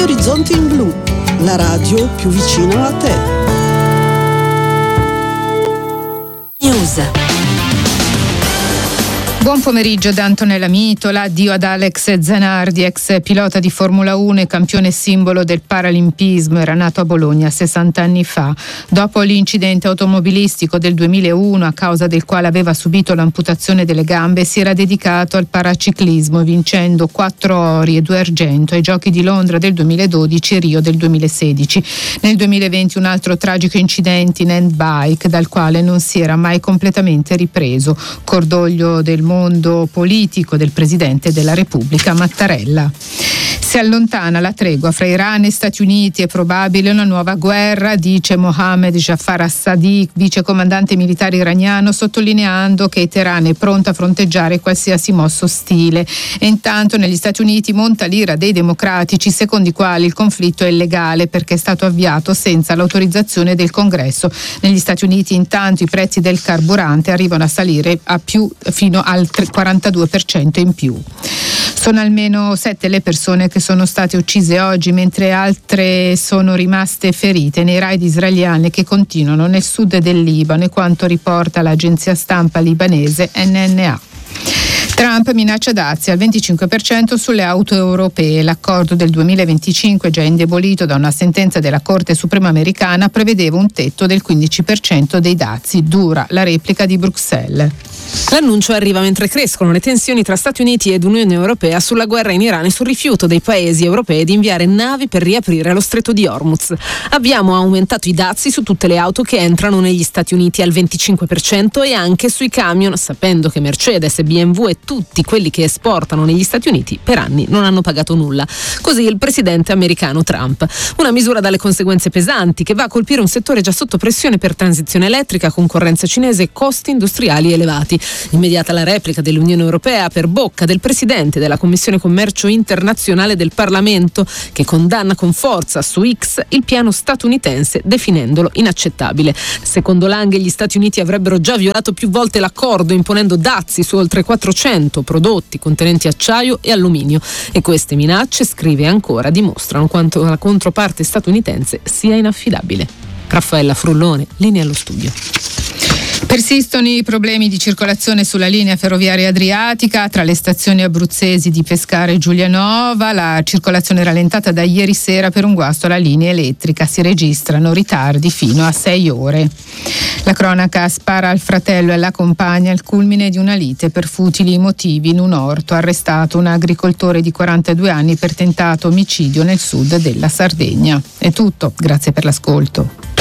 Orizzonti in Blu, la radio più vicina a te. News. Buon pomeriggio da Antonella Mitola. Addio ad Alex Zanardi, ex pilota di Formula 1 e campione simbolo del paralimpismo. Era nato a Bologna 60 anni fa. Dopo l'incidente automobilistico del 2001, a causa del quale aveva subito l'amputazione delle gambe, si era dedicato al paraciclismo, vincendo 4 ori e 2 argento ai Giochi di Londra del 2012 e Rio del 2016. Nel 2020 un altro tragico incidente in handbike, dal quale non si era mai completamente ripreso. Cordoglio del mondo politico del Presidente della Repubblica Mattarella. Si allontana la tregua fra Iran e Stati Uniti, è probabile una nuova guerra, dice Mohammed Jafar Assadi, vice comandante militare iraniano, sottolineando che Teheran è pronta a fronteggiare qualsiasi mossa ostile. E intanto negli Stati Uniti monta l'ira dei democratici, secondo i quali il conflitto è illegale perché è stato avviato senza l'autorizzazione del Congresso. Negli Stati Uniti intanto i prezzi del carburante arrivano a salire fino al 42% in più. Sono almeno 7 le persone che sono state uccise oggi, mentre altre sono rimaste ferite nei raid israeliani che continuano nel sud del Libano, e quanto riporta l'agenzia stampa libanese NNA. Trump minaccia dazi al 25% sulle auto europee. L'accordo del 2025, già indebolito da una sentenza della Corte Suprema americana, prevedeva un tetto del 15% dei dazi. Dura la replica di Bruxelles. L'annuncio arriva mentre crescono le tensioni tra Stati Uniti ed Unione Europea sulla guerra in Iran e sul rifiuto dei paesi europei di inviare navi per riaprire lo stretto di Hormuz. Abbiamo aumentato i dazi su tutte le auto che entrano negli Stati Uniti al 25% e anche sui camion, sapendo che Mercedes, BMW e tutti quelli che esportano negli Stati Uniti per anni non hanno pagato nulla. Così il presidente americano Trump. Una misura dalle conseguenze pesanti che va a colpire un settore già sotto pressione per transizione elettrica, concorrenza cinese e costi industriali elevati. Immediata la replica dell'Unione Europea per bocca del presidente della Commissione Commercio Internazionale del Parlamento, che condanna con forza su X il piano statunitense, definendolo inaccettabile. Secondo Lange, gli Stati Uniti avrebbero già violato più volte l'accordo, imponendo dazi su oltre 400 prodotti contenenti acciaio e alluminio, e queste minacce, scrive ancora, dimostrano quanto la controparte statunitense sia inaffidabile. Raffaella Frullone, linea allo studio. Persistono i problemi di circolazione sulla linea ferroviaria adriatica tra le stazioni abruzzesi di Pescara e Giulianova. La circolazione è rallentata da ieri sera per un guasto alla linea elettrica. Si registrano ritardi fino a 6 ore. La cronaca: spara al fratello e alla compagna al culmine di una lite per futili motivi in un orto. Arrestato un agricoltore di 42 anni per tentato omicidio nel sud della Sardegna. È tutto, grazie per l'ascolto.